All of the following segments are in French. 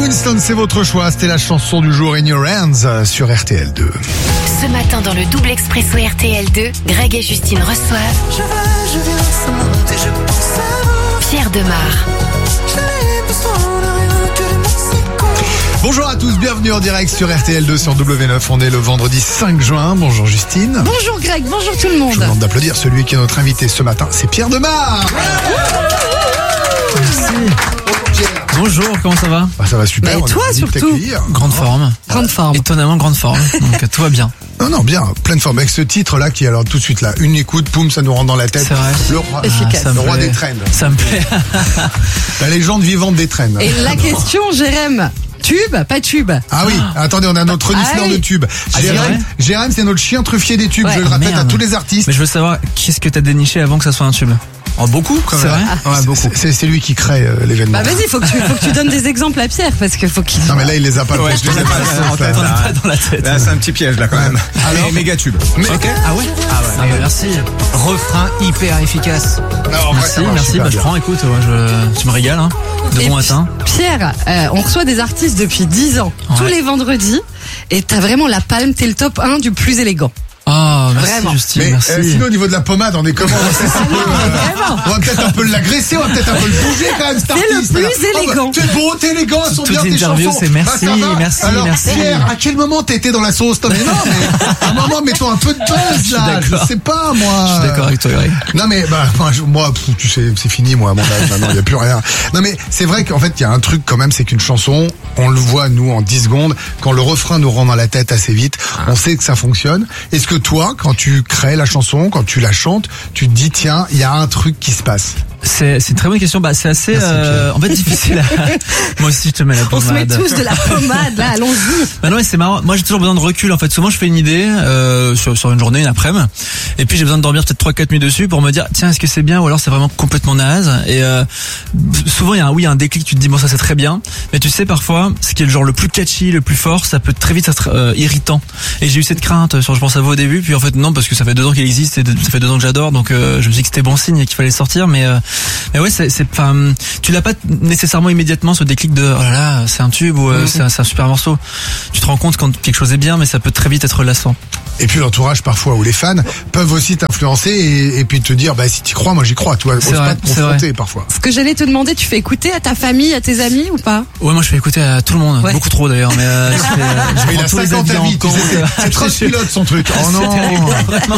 Winston, c'est votre choix. C'était la chanson du jour In Your Hands sur RTL2. Ce matin dans le double expresso RTL2, Greg et Justine reçoivent Pierre Demar. Bonjour à tous, bienvenue en direct sur RTL2 sur W9. On est le vendredi 5 juin. Bonjour Justine. Bonjour Greg, bonjour tout le monde. Je vous demande d'applaudir celui qui est notre invité ce matin, c'est Pierre Demar. Merci. Bonjour, comment ça va? Ça va super. Et toi surtout. Grande forme. Grande forme. Étonnamment grande forme. Donc tout va bien. Non, bien, pleine forme. Avec ce titre-là qui, alors tout de suite là, une écoute, poum, ça nous rentre dans la tête. C'est vrai. Le roi, Efficace. le roi des trends. Ça me plaît. La légende vivante des trends. Et la question, Jérém, tube, pas tube? Ah oui, attendez, on a notre renifleur de tubes. Jérém, c'est notre chien truffier des tubes, Ouais. je le répète à Merde. tous les artistes. Mais je veux savoir, qu'est-ce que t'as déniché avant que ça soit un tube? Oh, beaucoup quand C'est même. vrai? Ouais, beaucoup. C'est lui qui crée l'événement. Bah vas-y, faut que tu donnes des exemples à Pierre, parce que faut qu'il... Non mais là il les a pas. Ouais, je les ai pas en tête, on est pas dans la tête. Là, c'est un petit piège, là, quand même. Alors, méga tube. Ok. Ah ouais? Ah bah, merci. Refrain hyper efficace. Merci. Bah, je prends, écoute, tu me régales, hein. De Et bon matin. Pierre, on reçoit des artistes depuis 10 ans, tous Ouais. les vendredis, et t'as vraiment la palme, t'es le top 1 du plus élégant. Oh, merci Vraiment. Justine, Mais merci. sinon au niveau de la pommade, on est comment? On va peut-être un peu l'agresser, on va peut-être un peu le bouger quand même, cet C'est le artiste. plus là. élégant. T'es beau, t'es élégant, elles sont Toute bien tes interview, chansons. c'est merci, ça va merci, Alors, merci. Pierre, à quel moment t'étais dans la sauce? Non mais à un moment, mettons un peu de buzz là. Je d'accord. sais pas moi. Je suis d'accord avec toi, Greg. Non mais moi tu sais c'est fini moi à mon âge maintenant il y a plus rien. Non mais c'est vrai qu'en fait il y a un truc quand même, c'est qu'une chanson, on le voit nous en 10 secondes, quand le refrain nous rentre dans la tête assez vite, on sait que ça fonctionne. Est-ce que toi quand tu crées la chanson, quand tu la chantes, tu te dis tiens, il y a un truc qui se passe? C'est une très bonne question. Bah, c'est assez, Merci, Pierre. en fait, difficile Moi aussi, je te mets la On pommade. se met tous de la pommade, là, allons-y. Bah non, mais c'est marrant. Moi, j'ai toujours besoin de recul, en fait. Souvent, je fais une idée, sur une journée, une après-midi. Et puis, j'ai besoin de dormir peut-être 3-4 nuits dessus pour me dire, tiens, est-ce que c'est bien ou alors c'est vraiment complètement naze? Et, souvent, il y a un déclic, tu te dis, bon, ça c'est très bien. Mais tu sais, parfois, ce qui est le genre le plus catchy, le plus fort, ça peut très vite être irritant. Et j'ai eu cette crainte sur Je pense à vous au début. Puis, en fait, non, parce que ça fait 2 ans qu'il existe et ça fait 2 ans que j'adore. Donc, je me suis dit que c'était bon signe et qu'il fallait sortir. Mais ouais, enfin, tu l'as pas nécessairement immédiatement ce déclic de oh là là, c'est un tube ou c'est un super morceau. Tu te rends compte quand quelque chose est bien, mais ça peut très vite être lassant. Et puis l'entourage parfois ou les fans peuvent aussi t'influencer et puis te dire bah si t'y crois, moi j'y crois. Tu vois, C'est ose vrai, pas te c'est confronter parfois. Ce que j'allais te demander, tu fais écouter à ta famille, à tes amis ou pas? Ouais, moi je fais écouter à tout le monde, Ouais. beaucoup trop d'ailleurs, mais je Mais il prends a tous les 50 avis en avis, tu compte. sais, c'est transpilote son truc. Oh non, Vraiment.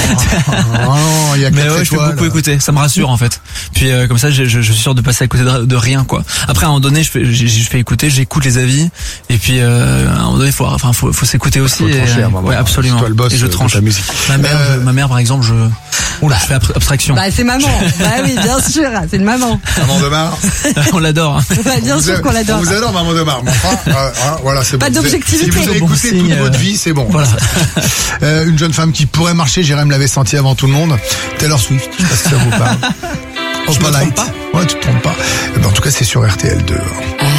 oh non, il y a Mais 4 ouais, je fais étoiles. beaucoup écouter, ça me rassure en fait. Puis comme ça, je suis sûr de passer à côté de rien quoi. Après à un moment donné, je fais écouter, j'écoute les avis, et puis à un moment donné, faut s'écouter aussi. Faut trancher à un moment. Ouais, absolument. C'est toi le boss Et je de tranche. ta musique. Ma mère, par exemple, je fais abstraction. Bah c'est maman. Bah oui, bien sûr, c'est une maman. Maman Demar. On l'adore. Hein. Bah, bien sûr qu'on l'adore. On vous adore, Maman Demar. Mais enfin, voilà, c'est bon. Pas d'objectivité. Si vous avez Bon écouté signe, toute votre vie, c'est bon. Voilà. Une jeune femme qui pourrait marcher, Jérém l'avait senti avant tout le monde. Taylor Swift, je sais pas si ça vous parle. Je me trompe Opalite. pas. Ouais, tu te trompes pas. Eh ben, en tout cas, c'est sur RTL2.